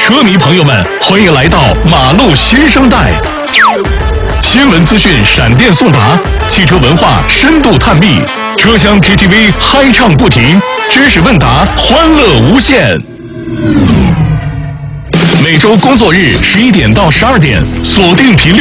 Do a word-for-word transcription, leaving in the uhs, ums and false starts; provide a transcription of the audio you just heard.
车迷朋友们，欢迎来到马路新生代。新闻资讯闪电送达，汽车文化深度探秘，车厢 K T V 嗨唱不停，知识问答欢乐无限。每周工作日十一点到十二点，锁定频率。